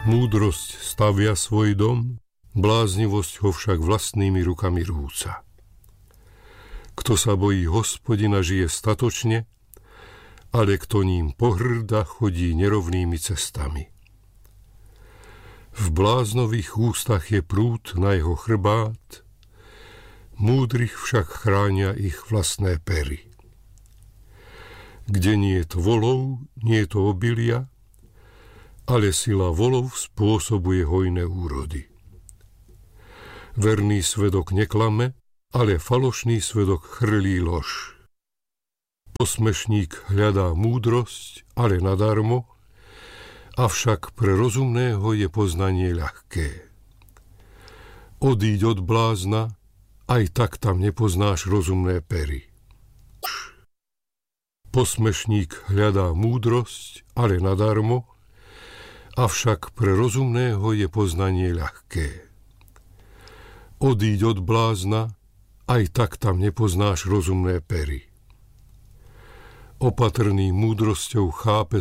Múdrosť stavia svoj dom, bláznivosť ho však vlastnými rukami rúca. Kto sa bojí Hospodina, žije statočne, ale kto ním pohŕda, chodí nerovnými cestami. V bláznových ústach je prúd na jeho chrbát, múdrych však chránia ich vlastné pery. Kde nie je volov, nie je to obilia, ale sila volov spôsobuje hojné úrody. Verný svedok neklame, ale falošný svedok chrlí lož. Posmešník hľadá múdrosť, ale nadarmo, avšak pre rozumného je poznanie ľahké. Odíď od blázna, aj tak tam nepoznáš rozumné pery. Posmešník hľadá múdrosť, ale nadarmo, avšak pre rozumného je poznanie ľahké. Odíď od blázna, aj tak tam nepoznáš rozumné pery. Opatrný múdrosťou chápe